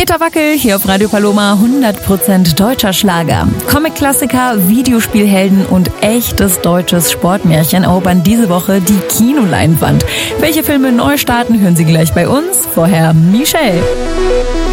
Peter Wackel hier auf Radio Paloma, 100% deutscher Schlager. Comic-Klassiker, Videospielhelden und echtes deutsches Sportmärchen erobern diese Woche die Kinoleinwand. Welche Filme neu starten, hören Sie gleich bei uns. Vorher Michelle.